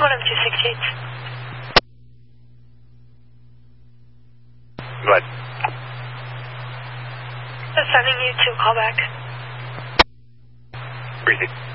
1M268. Go ahead. Sending you to a callback. Briefing.